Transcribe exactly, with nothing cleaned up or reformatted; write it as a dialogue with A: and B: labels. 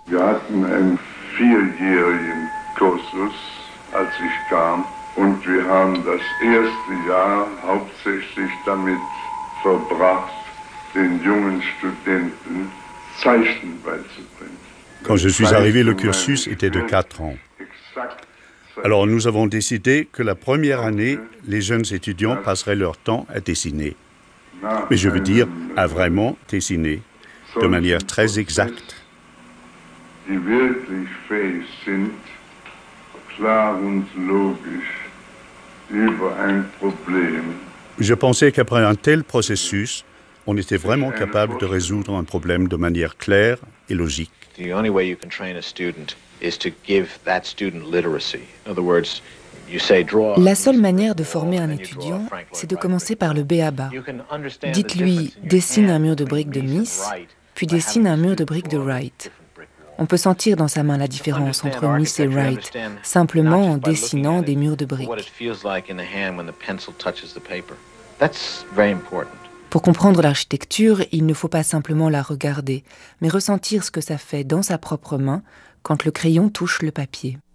A: Wir hatten einen vierjährigen Kursus, als ich kam, und wir haben das erste Jahr hauptsächlich damit verbracht, den jungen Studenten Zeichen beizubringen.
B: Quand je suis arrivé, le cursus était de quatre ans. Alors nous avons décidé que la première année, les jeunes étudiants passeraient leur temps à dessiner. Mais je veux dire, à vraiment dessiner, de manière très exacte.
A: Die wirklich fähig sind, klar und logisch über ein Problem.
B: Je pensais qu'après un tel processus, on était vraiment capable de résoudre un problème de manière claire et logique.
C: The only way you can train a student is to give that student literacy. In other words, you say draw.
D: La seule manière de former un étudiant, c'est de commencer par le B A B A. Dites-lui, dessine un mur de briques de Miss, puis dessine un mur de briques de Wright. On peut sentir dans sa main la différence entre Miss et Wright, simplement en dessinant des murs de briques. Pour comprendre l'architecture, il ne faut pas simplement la regarder, mais ressentir ce que ça fait dans sa propre main quand le crayon touche le papier.